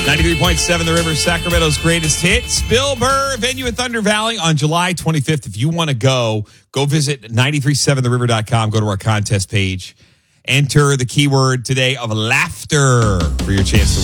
93.7 The River, Sacramento's greatest hits. Bill Burr, venue at Thunder Valley on July 25th. If you want to go visit 937theriver.com. Go to our contest page. Enter the keyword today of laughter for your chance to win.